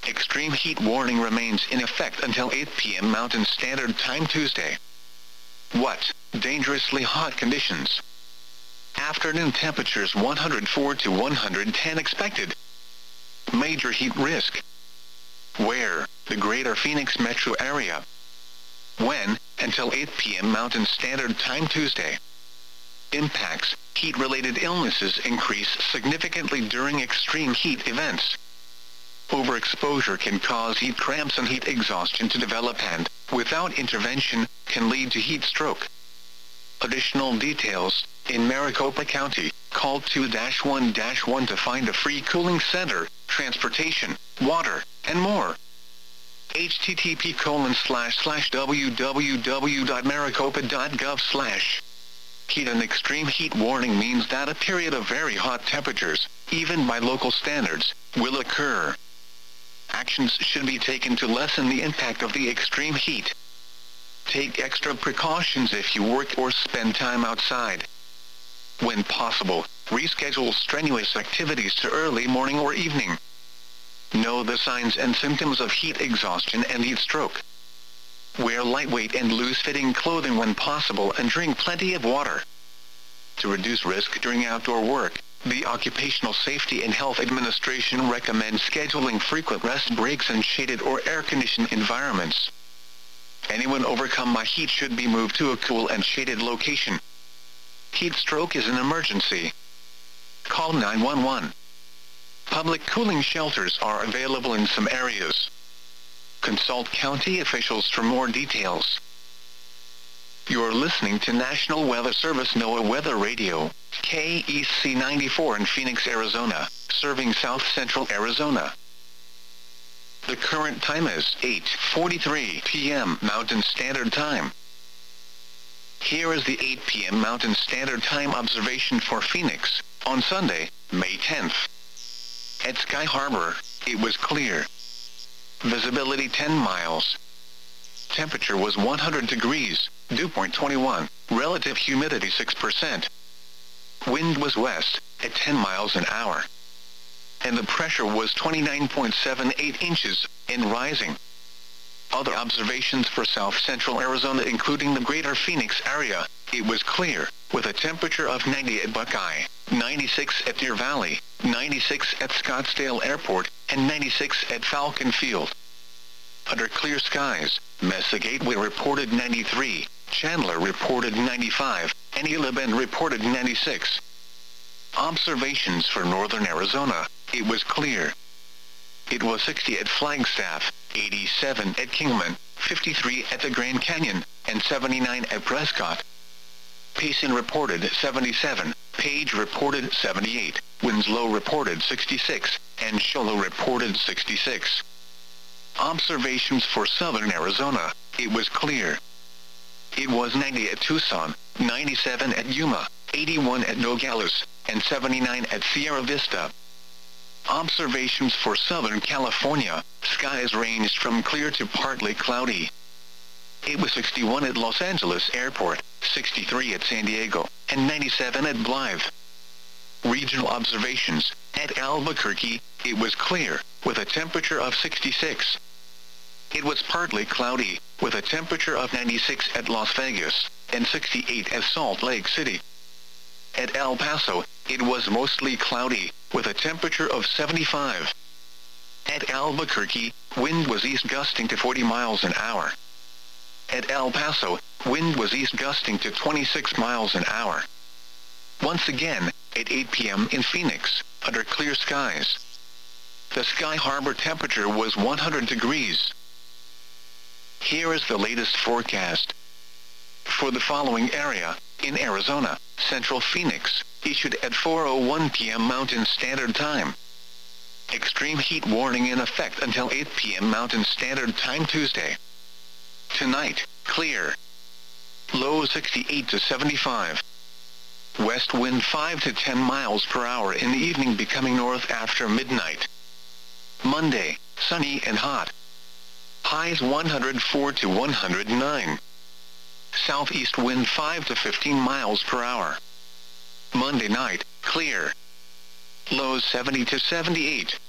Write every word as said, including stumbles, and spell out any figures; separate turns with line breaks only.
Extreme heat warning remains in effect until eight p m Mountain Standard Time Tuesday. What? Dangerously hot conditions. Afternoon temperatures one hundred four to one hundred ten expected. Major heat risk. Where? The Greater Phoenix metro area. When? Until eight p m Mountain Standard Time Tuesday. Impacts. Heat-related illnesses increase significantly during extreme heat events. Overexposure can cause heat cramps and heat exhaustion to develop and, without intervention, can lead to heat stroke. Additional details. In Maricopa County, call two one one to find a free cooling center, transportation, water, and more. http colon slash slash www.maricopa.gov slash. Heat and extreme heat warning means that a period of very hot temperatures, even by local standards, will occur. Actions should be taken to lessen the impact of the extreme heat. Take extra precautions if you work or spend time outside. When possible, reschedule strenuous activities to early morning or evening. Know the signs and symptoms of heat exhaustion and heat stroke. Wear lightweight and loose-fitting clothing when possible and drink plenty of water. To reduce risk during outdoor work, the Occupational Safety and Health Administration recommends scheduling frequent rest breaks in shaded or air-conditioned environments. Anyone overcome by heat should be moved to a cool and shaded location. Heat stroke is an emergency. Call nine one one. Public cooling shelters are available in some areas. Consult county officials for more details. You're listening to National Weather Service NOAA Weather Radio, K E C ninety-four in Phoenix, Arizona, serving South Central Arizona. The current time is eight forty-three p m Mountain Standard Time. Here is the eight p m Mountain Standard Time observation for Phoenix, on Sunday, May tenth. At Sky Harbor, it was clear. Visibility ten miles. Temperature was one hundred degrees, dew point twenty-one, relative humidity six percent. Wind was west, at ten miles an hour. And the pressure was twenty-nine point seven eight inches, and rising. Other observations for South Central Arizona including the Greater Phoenix area, it was clear, with a temperature of ninety at Buckeye, ninety-six at Deer Valley, ninety-six at Scottsdale Airport, and ninety-six at Falcon Field. Under clear skies, Mesa Gateway reported ninety-three, Chandler reported ninety-five, and Gila Bend reported ninety-six. Observations for northern Arizona, it was clear. It was sixty at Flagstaff, eighty-seven at Kingman, fifty-three at the Grand Canyon, and seventy-nine at Prescott. Payson reported seventy-seven, Page reported seventy-eight, Winslow reported sixty-six, and Shoalo reported sixty-six. Observations for southern Arizona, it was clear. It was ninety at Tucson, ninety-seven at Yuma, eighty-one at Nogales, and seventy-nine at Sierra Vista. Observations for Southern California, skies ranged from clear to partly cloudy. It was sixty-one at Los Angeles Airport, sixty-three at San Diego, and ninety-seven at Blythe. Regional observations, at Albuquerque, it was clear, with a temperature of sixty-six. It was partly cloudy, with a temperature of ninety-six at Las Vegas, and sixty-eight at Salt Lake City. At El Paso, it was mostly cloudy, with a temperature of seventy-five. At Albuquerque, wind was east gusting to forty miles an hour. At El Paso, wind was east gusting to twenty-six miles an hour. Once again, at eight p m in Phoenix, under clear skies. The Sky Harbor temperature was one hundred degrees. Here is the latest forecast. For the following area, in Arizona, Central Phoenix, issued at four oh one p m Mountain Standard Time. Extreme heat warning in effect until eight p m Mountain Standard Time Tuesday. Tonight, clear. Low sixty-eight to seventy-five. West wind five to ten miles per hour in the evening, becoming north after midnight. Monday, sunny and hot. Highs one hundred four to one hundred nine. Southeast wind five to fifteen miles per hour. Monday night, clear. Lows seventy to seventy-eight.